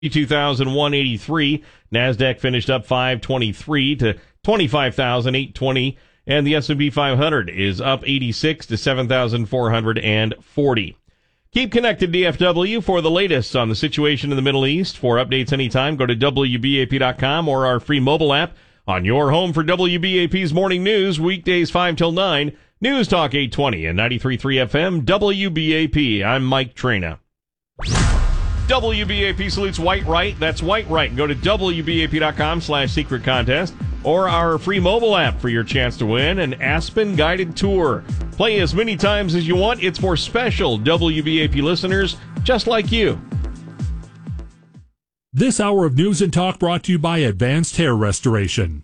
2,183. NASDAQ finished up 523 to 25,820. And the S&P 500 is up 86 to 7,440. Keep connected, DFW, for the latest on the situation in the Middle East. For updates anytime, go to WBAP.com or our free mobile app on your home for WBAP's morning news, weekdays 5 till 9. News Talk 820 and 93.3 FM, WBAP. I'm Mike Trina. WBAP salutes White Right. That's White Right. Go to WBAP.com/secret contest or our free mobile app for your chance to win an Aspen guided tour. Play as many times as you want. It's for special WBAP listeners just like you. This hour of news and talk brought to you by Advanced Hair Restoration.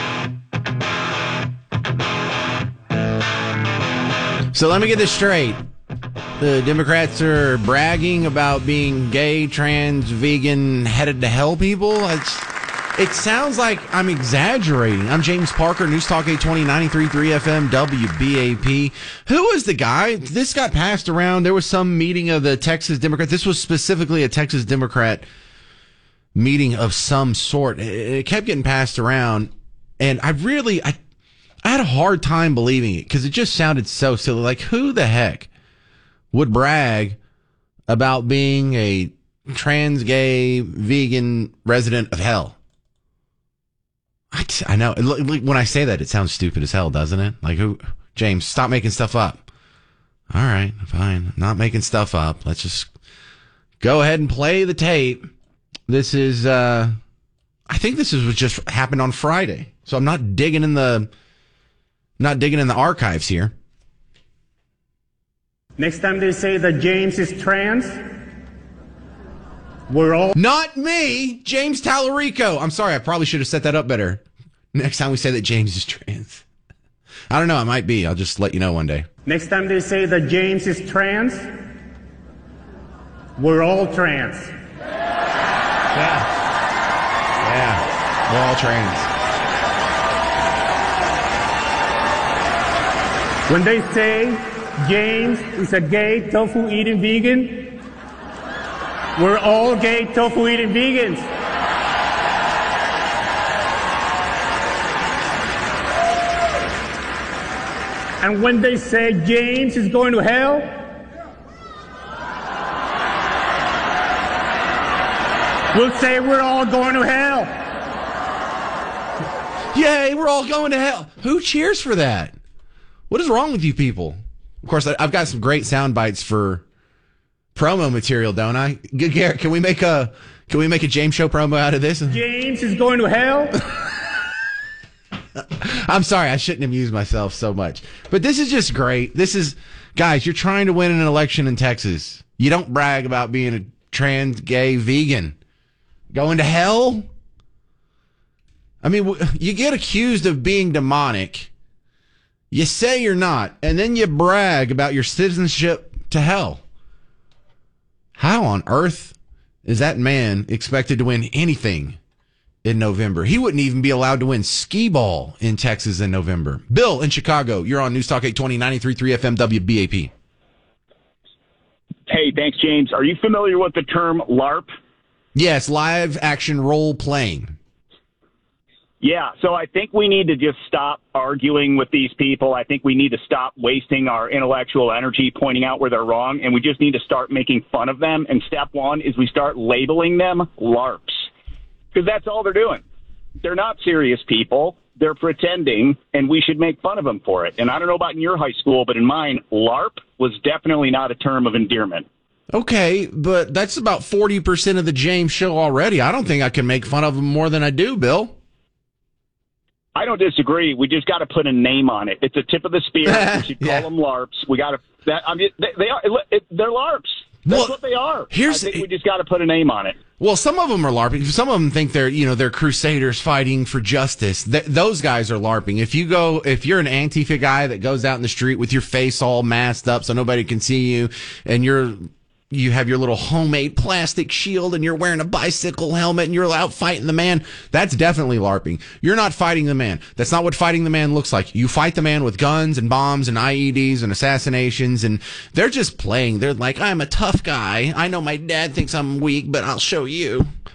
So let me get this straight. The Democrats are bragging about being gay, trans, vegan, headed to hell people. It sounds like I'm exaggerating. I'm James Parker, News Talk 820, 93.3 FM, WBAP. Who was the guy? This got passed around. There was some meeting of the Texas Democrats. This was specifically a Texas Democrat meeting of some sort. It kept getting passed around, and I had a hard time believing it because it just sounded so silly. Like, who the heck would brag about being a trans, gay, vegan resident of hell? I know. When I say that, it sounds stupid as hell, doesn't it? Like, who? James, stop making stuff up. All right, fine. I'm not making stuff up. Let's just go ahead and play the tape. This is, I think this is what just happened on Friday. So I'm not digging in the archives here. Next time they say that James is trans, we're all... Not me, James Tallarico. I'm sorry, I probably should have set that up better. Next time we say that James is trans. I don't know, I might be. I'll just let you know one day. Next time they say that James is trans, we're all trans. Yeah, we're all trans. When they say James is a gay, tofu-eating vegan, we're all gay, tofu-eating vegans. And when they say James is going to hell, we'll say we're all going to hell. Yay, we're all going to hell. Who cheers for that? What is wrong with you people? Of course, I've got some great sound bites for promo material, don't I? Garrett, can we make a James Show promo out of this? James is going to hell. I'm sorry, I shouldn't have used myself so much. But this is just great. Guys, you're trying to win an election in Texas. You don't brag about being a trans, gay, vegan. Going to hell? I mean, you get accused of being demonic. You say you're not, and then you brag about your citizenship to hell. How on earth is that man expected to win anything in November? He wouldn't even be allowed to win skee-ball in Texas in November. Bill in Chicago, you're on News Talk 820, 93.3 FM, WBAP. Hey, thanks, James. Are you familiar with the term LARP? Yes, live action role playing. Yeah, so I think we need to just stop arguing with these people. I think we need to stop wasting our intellectual energy pointing out where they're wrong, and we just need to start making fun of them. And step one is we start labeling them LARPs, because that's all they're doing. They're not serious people. They're pretending, and we should make fun of them for it. And I don't know about in your high school, but in mine, LARP was definitely not a term of endearment. Okay, but that's about 40% of the James Show already. I don't think I can make fun of them more than I do, Bill. I don't disagree. We just got to put a name on it. It's a tip of the spear. We should call them LARPs. We got to. They're LARPs. That's what they are. I think we just got to put a name on it. Well, some of them are LARPing. Some of them think they're crusaders fighting for justice. Those guys are LARPing. If you're an Antifa guy that goes out in the street with your face all masked up so nobody can see you, and you're you have your little homemade plastic shield and you're wearing a bicycle helmet and you're out fighting the man. That's definitely LARPing. You're not fighting the man. That's not what fighting the man looks like. You fight the man with guns and bombs and IEDs and assassinations, and they're just playing. They're like, I'm a tough guy. I know my dad thinks I'm weak, but I'll show you.